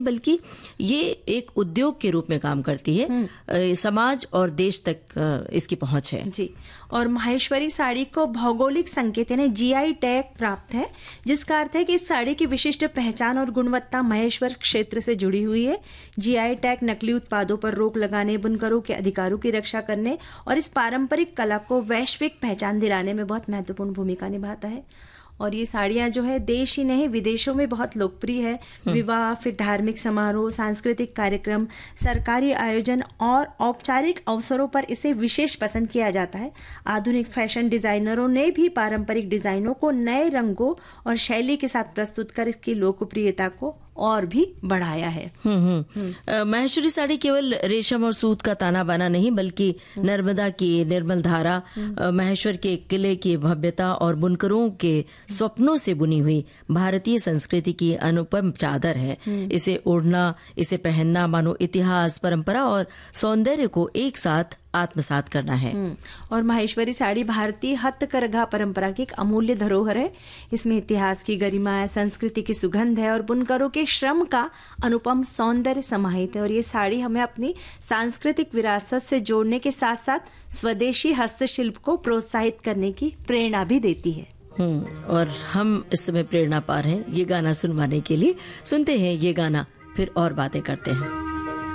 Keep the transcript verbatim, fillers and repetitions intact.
बल्कि ये एक उद्योग के रूप में काम करती है। समाज और देश तक इसकी पहुंच है जी। और माहेश्वरी साड़ी को भौगोलिक संकेत यानी जीआई टैग प्राप्त है, जिसका अर्थ है कि इस साड़ी की विशिष्ट पहचान और गुणवत्ता महेश्वर क्षेत्र से जुड़ी हुई है। जीआई टैग नकली उत्पादों पर रोक लगाने, बुनकरों के अधिकारों की रक्षा करने और इस पारंपरिक कला को वैश्विक पहचान दिलाने में बहुत महत्वपूर्ण भूमिका निभाता है। और ये साड़ियाँ जो है देश ही नहीं विदेशों में बहुत लोकप्रिय है। विवाह, फिर धार्मिक समारोह, सांस्कृतिक कार्यक्रम, सरकारी आयोजन और औपचारिक अवसरों पर इसे विशेष पसंद किया जाता है। आधुनिक फैशन डिजाइनरों ने भी पारंपरिक डिजाइनों को नए रंगों और शैली के साथ प्रस्तुत कर इसकी लोकप्रियता को और भी बढ़ाया है। हम्म हम्म माहेश्वरी साड़ी केवल रेशम और सूत का ताना बाना नहीं, बल्कि नर्मदा की निर्मल धारा, महेश्वर के किले की भव्यता और बुनकरों के स्वप्नों से बुनी हुई भारतीय संस्कृति की अनुपम चादर है। इसे ओढ़ना, इसे पहनना मानो इतिहास, परंपरा और सौंदर्य को एक साथ आत्मसात करना है। और माहेश्वरी साड़ी भारतीय हस्तकरघा परंपरा की एक अमूल्य धरोहर है। इसमें इतिहास की गरिमा है, संस्कृति की सुगंध है और बुनकरों के श्रम का अनुपम सौंदर्य समाहित है। और ये साड़ी हमें अपनी सांस्कृतिक विरासत से जोड़ने के साथ साथ स्वदेशी हस्तशिल्प को प्रोत्साहित करने की प्रेरणा भी देती है। हम्म और हम इस समय प्रेरणा पा रहे हैं ये गाना सुनवाने के लिए। सुनते हैं ये गाना, फिर और बातें करते हैं।